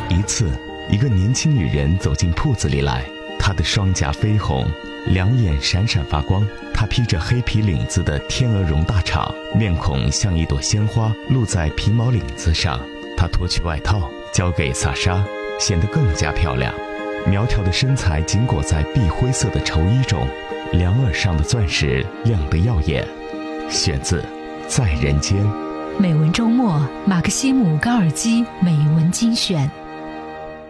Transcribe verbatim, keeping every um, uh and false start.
一次，一个年轻女人走进铺子里来，她的双颊绯红，两眼闪闪发光。她披着黑皮领子的天鹅绒大氅，面孔像一朵鲜花露在皮毛领子上。她脱去外套交给萨莎，显得更加漂亮。苗条的身材紧裹在碧灰色的绸衣中，两耳上的钻石亮得耀眼。选自《在人间》。 美文周末，马克西姆·高尔基美文精选。